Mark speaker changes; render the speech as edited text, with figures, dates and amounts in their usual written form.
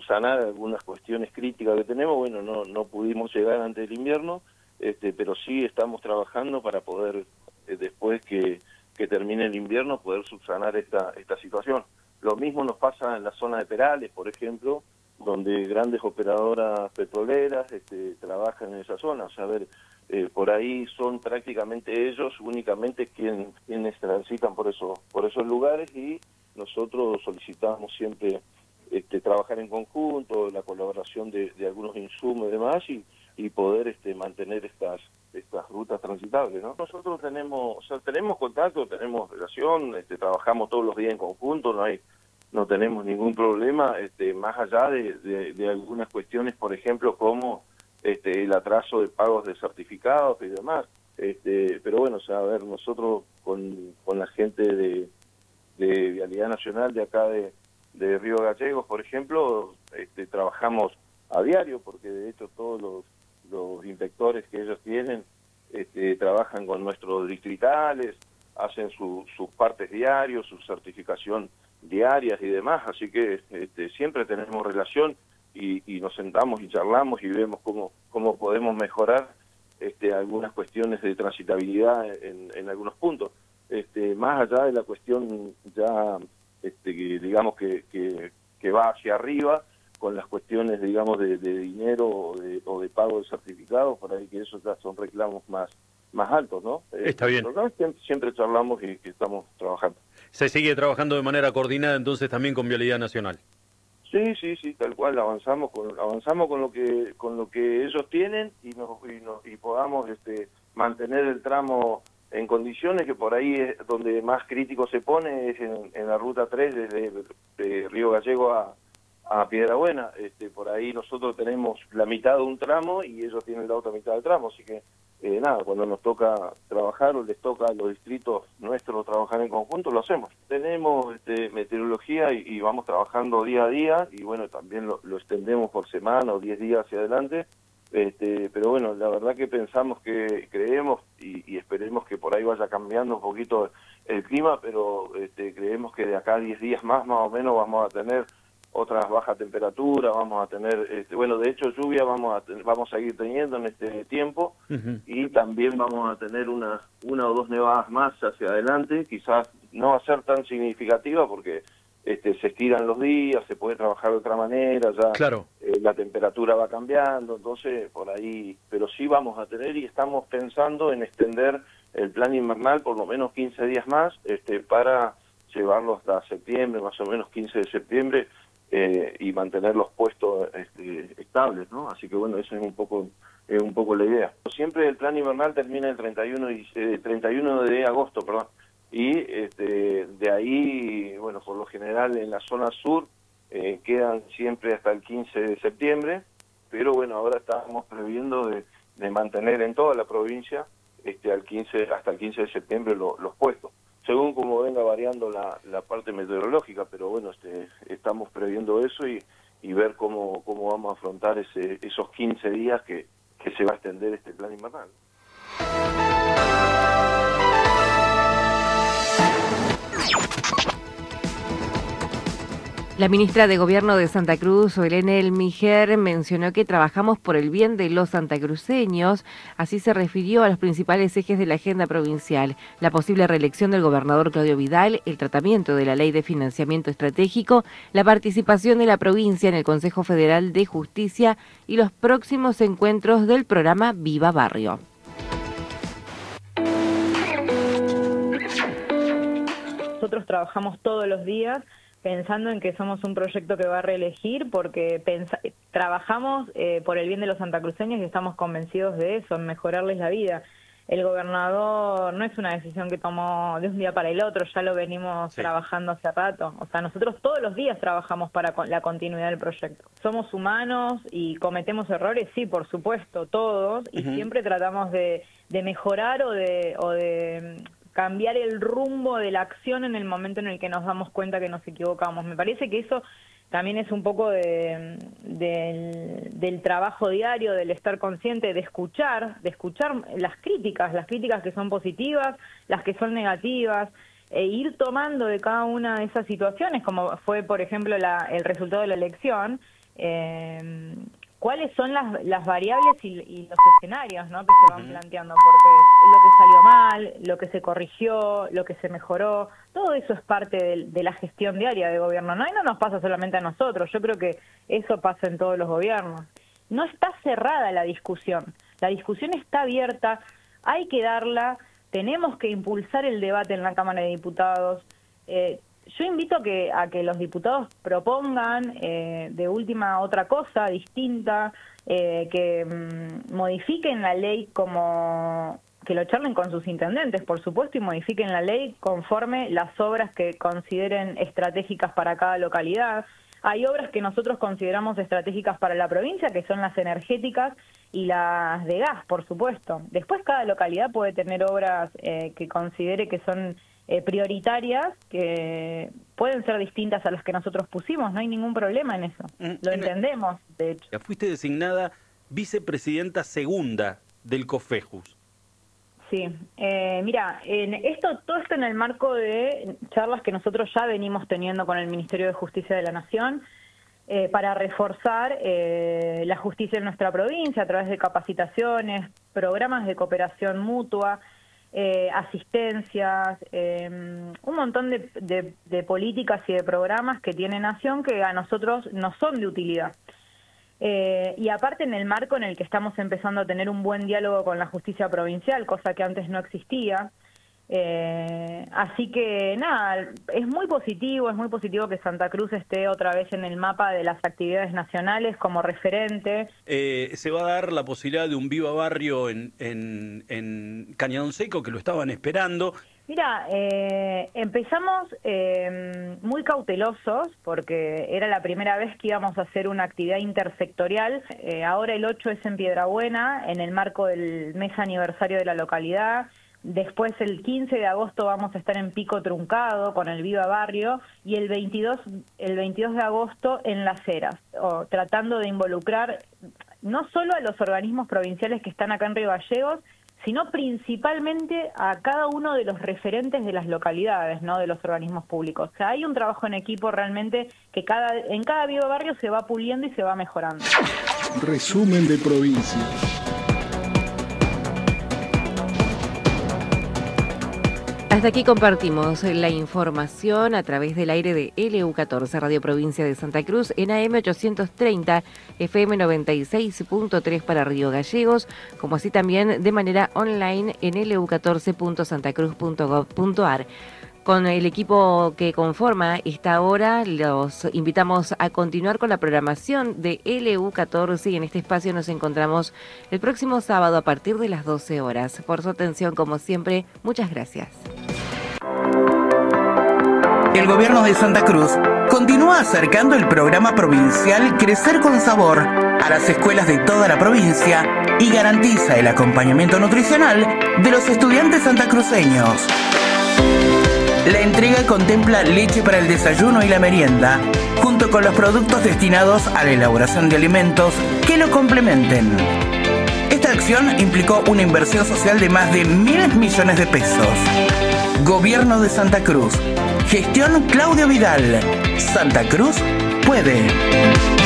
Speaker 1: subsanar algunas cuestiones críticas que tenemos. Bueno, no pudimos llegar antes del invierno, pero sí estamos trabajando para poder, después que termine el invierno, poder subsanar esta situación. Lo mismo nos pasa en la zona de Perales, por ejemplo, donde grandes operadoras petroleras trabajan en esa zona. O sea, a ver, por ahí son prácticamente ellos únicamente quienes transitan por esos lugares, y nosotros solicitamos siempre trabajar en conjunto, la colaboración de algunos insumos y demás, y poder mantener estas rutas transitables, ¿no? Nosotros tenemos contacto, tenemos relación, trabajamos todos los días en conjunto, no tenemos ningún problema, más allá de algunas cuestiones, por ejemplo, como el atraso de pagos de certificados y demás. Pero bueno, o sea, a ver, nosotros con la gente de Vialidad Nacional de acá de Río Gallegos, por ejemplo, trabajamos a diario, porque de hecho todos los inspectores que ellos tienen trabajan con nuestros distritales, hacen sus partes diarios, su certificación diarias y demás, así que siempre tenemos relación y nos sentamos y charlamos y vemos cómo podemos mejorar algunas cuestiones de transitabilidad en algunos puntos. Más allá de la cuestión ya que digamos que va hacia arriba con las cuestiones, digamos, de dinero o de pago de certificados, por ahí que esos ya son reclamos más altos, ¿no?
Speaker 2: Está bien.
Speaker 1: Pero siempre charlamos y estamos trabajando.
Speaker 2: Se sigue trabajando de manera coordinada entonces también con Vialidad Nacional.
Speaker 1: Sí, tal cual, avanzamos con lo que ellos tienen y podamos mantener el tramo en condiciones, que por ahí es donde más crítico se pone, es en la ruta 3 de Río Gallego a Piedrabuena. Por ahí nosotros tenemos la mitad de un tramo y ellos tienen la otra mitad del tramo, así que nada, cuando nos toca trabajar o les toca a los distritos nuestros trabajar en conjunto, lo hacemos. Tenemos meteorología y vamos trabajando día a día, y bueno, también lo extendemos por semana o 10 días hacia adelante. Pero bueno, la verdad que creemos y esperemos que por ahí vaya cambiando un poquito el clima, pero creemos que de acá a 10 días más o menos vamos a tener otras bajas temperaturas, vamos a tener, bueno, de hecho lluvia vamos a seguir teniendo en este tiempo. Y también vamos a tener una o dos nevadas más hacia adelante, quizás no va a ser tan significativa porque se estiran los días, se puede trabajar de otra manera, ya
Speaker 2: claro.
Speaker 1: La temperatura va cambiando, entonces por ahí, pero sí vamos a tener, y estamos pensando en extender el plan invernal por lo menos 15 días más, para llevarlo hasta septiembre, más o menos 15 de septiembre, y mantener los puestos estables, ¿no? Así que bueno, eso es un poco la idea. Siempre el plan invernal termina el 31 de agosto, perdón. Y de ahí, bueno, por lo general en la zona sur quedan siempre hasta el 15 de septiembre, pero bueno, ahora estamos previendo de mantener en toda la provincia hasta el 15 de septiembre los puestos, según como venga variando la parte meteorológica, pero bueno, estamos previendo eso y ver cómo vamos a afrontar esos 15 días que se va a extender este plan invernal.
Speaker 3: La ministra de Gobierno de Santa Cruz, Soelene Elmiger, mencionó que trabajamos por el bien de los santacruceños. Así se refirió a los principales ejes de la agenda provincial: la posible reelección del gobernador Claudio Vidal, el tratamiento de la Ley de Financiamiento Estratégico, la participación de la provincia en el Consejo Federal de Justicia y los próximos encuentros del programa Viva Barrio.
Speaker 4: Nosotros trabajamos todos los días pensando en que somos un proyecto que va a reelegir, porque trabajamos por el bien de los santacruceños y estamos convencidos de eso, en mejorarles la vida. El gobernador no es una decisión que tomó de un día para el otro, ya lo venimos trabajando hace rato. O sea, nosotros todos los días trabajamos para la continuidad del proyecto. Somos humanos y cometemos errores, sí, por supuesto, todos, y siempre tratamos de mejorar o de cambiar el rumbo de la acción en el momento en el que nos damos cuenta que nos equivocamos. Me parece que eso también es un poco del trabajo diario, del estar consciente, de escuchar las críticas que son positivas, las que son negativas, e ir tomando de cada una de esas situaciones, como fue, por ejemplo, el resultado de la elección, cuáles son las variables y los escenarios, ¿no?, que se van planteando, porque lo que salió mal, lo que se corrigió, lo que se mejoró, todo eso es parte de la gestión diaria de gobierno, ¿no? Y no nos pasa solamente a nosotros, yo creo que eso pasa en todos los gobiernos. No está cerrada la discusión está abierta, hay que darla, tenemos que impulsar el debate en la Cámara de Diputados. Yo invito a que los diputados propongan de última otra cosa distinta, que modifiquen la ley, como que lo charlen con sus intendentes, por supuesto, y modifiquen la ley conforme las obras que consideren estratégicas para cada localidad. Hay obras que nosotros consideramos estratégicas para la provincia, que son las energéticas y las de gas, por supuesto. Después cada localidad puede tener obras que considere que son prioritarias, que pueden ser distintas a las que nosotros pusimos, no hay ningún problema en eso, lo entendemos, de hecho.
Speaker 2: Ya fuiste designada vicepresidenta segunda del COFEJUS.
Speaker 4: Sí, mira, todo esto en el marco de charlas que nosotros ya venimos teniendo con el Ministerio de Justicia de la Nación, para reforzar la justicia en nuestra provincia a través de capacitaciones, programas de cooperación mutua, asistencias, un montón de políticas y de programas que tiene Nación que a nosotros nos son de utilidad. Y aparte en el marco en el que estamos empezando a tener un buen diálogo con la justicia provincial, cosa que antes no existía. Así que nada, es muy positivo que Santa Cruz esté otra vez en el mapa de las actividades nacionales como referente.
Speaker 2: Se va a dar la posibilidad de un Viva Barrio en Cañadón Seco, que lo estaban esperando.
Speaker 4: Mira, empezamos muy cautelosos porque era la primera vez que íbamos a hacer una actividad intersectorial. Ahora el 8 es en Piedrabuena, en el marco del mes aniversario de la localidad. Después el 15 de agosto vamos a estar en Pico Truncado con el Viva Barrio y el 22 de agosto en Las Heras, tratando de involucrar no solo a los organismos provinciales que están acá en Río Gallegos, sino principalmente a cada uno de los referentes de las localidades, ¿no?, de los organismos públicos. O sea, hay un trabajo en equipo realmente que en cada Viva Barrio se va puliendo y se va mejorando.
Speaker 5: Resumen de provincia.
Speaker 3: Hasta aquí compartimos la información a través del aire de LU14, Radio Provincia de Santa Cruz, en AM 830, FM 96.3 para Río Gallegos, como así también de manera online en lu14.santacruz.gov.ar. Con el equipo que conforma esta hora, los invitamos a continuar con la programación de LU14 y en este espacio nos encontramos el próximo sábado a partir de las 12 horas. Por su atención, como siempre, muchas gracias.
Speaker 6: El gobierno de Santa Cruz continúa acercando el programa provincial Crecer con Sabor a las escuelas de toda la provincia y garantiza el acompañamiento nutricional de los estudiantes santacruceños. La entrega contempla leche para el desayuno y la merienda, junto con los productos destinados a la elaboración de alimentos que lo complementen. Esta acción implicó una inversión social de más de 1.000 millones de pesos. Gobierno de Santa Cruz. Gestión Claudio Vidal. Santa Cruz puede.